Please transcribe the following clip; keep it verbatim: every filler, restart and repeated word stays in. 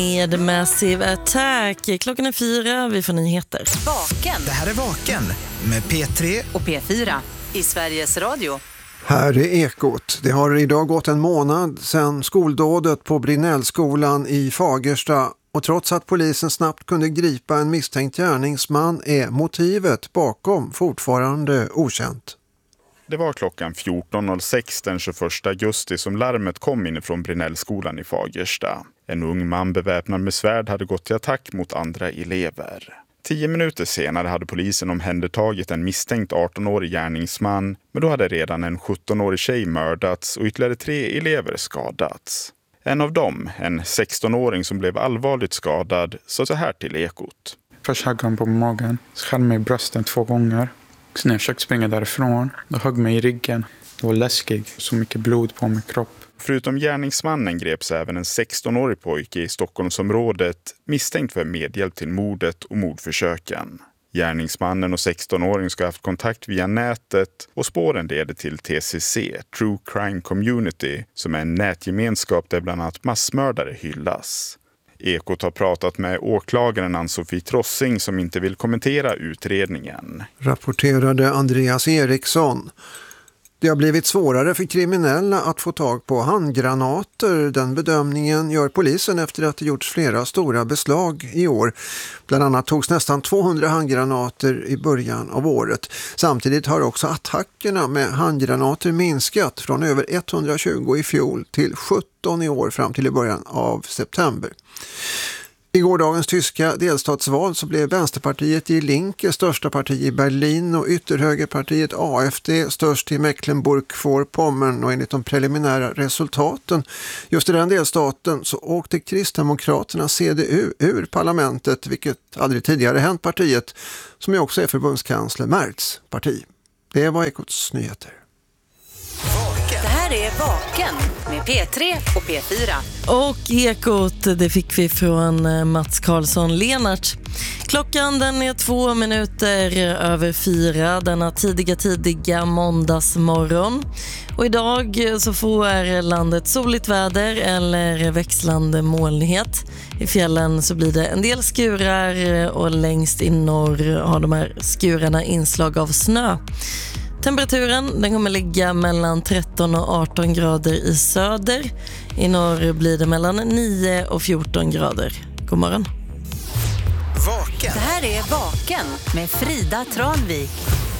Med Massive Attack. Klockan är fyra, vi får nyheter. Vaken. Det här är Vaken med P tre och P fyra i Sveriges Radio. Här är Ekot. Det har idag gått en månad sedan skoldådet på Brinnellskolan i Fagersta, och trots att polisen snabbt kunde gripa en misstänkt gärningsman är motivet bakom fortfarande okänt. Det var klockan fjorton noll sex den tjugoförsta augusti som larmet kom inifrån Brinnellskolan i Fagersta. En ung man beväpnad med svärd hade gått till attack mot andra elever. Tio minuter senare hade polisen omhändertagit en misstänkt arton-årig gärningsman, men då hade redan en sjutton-årig tjej mördats och ytterligare tre elever skadats. En av dem, en sexton-åring som blev allvarligt skadad, sa så här till Ekot. Först högg han på magen, skall mig i brösten två gånger. Så när jag försökte springa därifrån, då högg mig i ryggen. Det var läskigt, så mycket blod på min kropp. Förutom gärningsmannen greps även en sexton-årig pojke i Stockholmsområdet misstänkt för medhjälp till mordet och mordförsöken. Gärningsmannen och sexton-åringen ska ha haft kontakt via nätet och spåren leder till T C C, True Crime Community, som är en nätgemenskap där bland annat massmördare hyllas. Ekot har pratat med åklagaren Ann-Sofie Trossing som inte vill kommentera utredningen. Rapporterade Andreas Eriksson. Det har blivit svårare för kriminella att få tag på handgranater. Den bedömningen gör polisen efter att det gjorts flera stora beslag i år. Bland annat togs nästan tvåhundra handgranater i början av året. Samtidigt har också attackerna med handgranater minskat från över etthundratjugo i fjol till sjutton i år fram till i början av september. I gårdagens tyska delstatsval så blev Vänsterpartiet i Linke största parti i Berlin och ytterhögerpartiet A F D störst i Mecklenburg-Vorpommern, och enligt de preliminära resultaten just i den delstaten så åkte Kristdemokraterna C D U ur parlamentet, vilket aldrig tidigare hänt partiet, som ju också är förbundskansler Merz parti. Det var Ekots nyheter. Det här är Vaken med P tre och P fyra. Och Ekot, det fick vi från Mats Karlsson Lenart. Klockan den är två minuter över fyra denna tidiga tidiga måndagsmorgon. Och idag så får landet soligt väder eller växlande molnighet. I fjällen så blir det en del skurar och längst i norr har de här skurarna inslag av snö. Temperaturen den kommer ligga mellan tretton och arton grader i söder. I norr blir det mellan nio och fjorton grader. God morgon. Vaken. Det här är Vaken med Frida Tranvik.